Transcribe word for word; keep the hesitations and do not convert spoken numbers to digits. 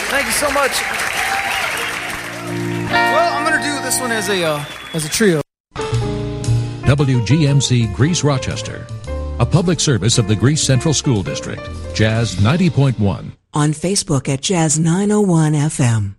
Thank you so much. Well, I'm going to do this one as a, uh, as a trio. W G M C Greece Rochester, a public service of the Greece Central School District, Jazz ninety point one. On Facebook at Jazz nine oh one F M.